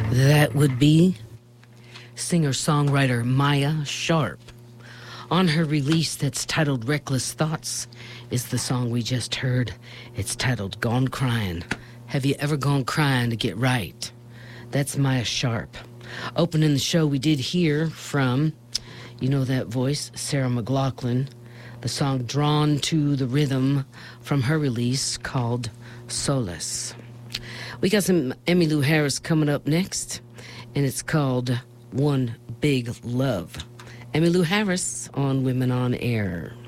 That would be singer-songwriter Maya Sharp. On her release that's titled Reckless Thoughts is the song we just heard. It's titled Gone Crying. Have you ever gone crying to get right? That's Maya Sharp. Opening the show, we did hear from, you know that voice, Sarah McLachlan, the song Drawn to the Rhythm from her release called Solace. We got some Emmylou Harris coming up next, and it's called One Big Love. Emmylou Harris on Women on Air.